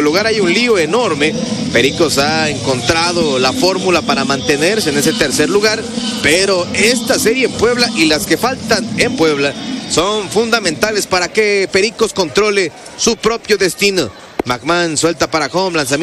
lugar hay un lío enorme. Pericos ha encontrado la fórmula para mantenerse en ese tercer lugar, pero esta serie en Puebla y las que faltan en Puebla son fundamentales para que Pericos controle su propio destino. McMahon suelta para home, lanzamiento